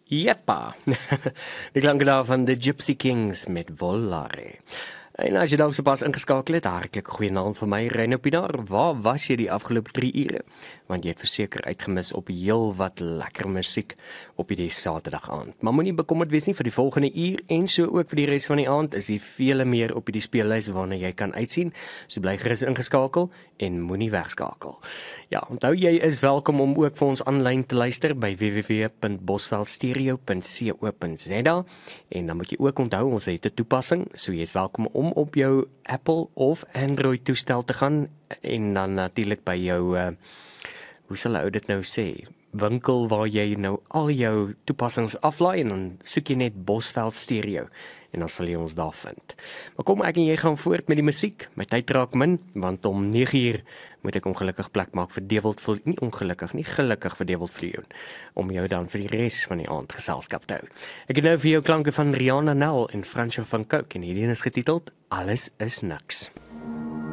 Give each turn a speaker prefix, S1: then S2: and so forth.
S1: Jeppa, die klanke daar van The Gypsy Kings met Volare. En as jy dalk sopas ingeskakel het, hartlik goeienaand van my, Reino Pinaar. Waar was jy die afgelope 3 ure? Want jy het verseker uitgemis op heel wat lekker musiek op hierdie Saterdag aand. Maar moenie bekommerd wees nie vir die volgende uur en so ook vir die res van die aand is hier vele meer op hierdie speellys waarna jy kan uitsien. So bly gerus ingeskakel en moenie wegskakel. Ja, onthou jy is welkom om ook vir ons aanlyn te luister by www.bosveldstereo.co.za en dan moet jy ook onthou ons het 'n toepassing, so jy is welkom om op jou Apple of Android toestel te gaan en dan natuurlik by jou hoe sal ou dit nou sê, winkel waar jy nou al jou toepassings aflaai en dan soek jy net Bosveld Stereo en dan sal jy ons daar vind. Maar kom ek en jy gaan voort met die musiek. My tyd raak min, want om 9:00 moet ek ongelukkig plek maak vir Dewald Viljoen, nie ongelukkig nie, gelukkig vir Dewald Viljoen, om jou dan vir die res van die aand geselskap te hou. Ek het nou vir jou klanke van Rihanna Nel en Fransjo van Cooke en hierdie is getiteld Alles is niks.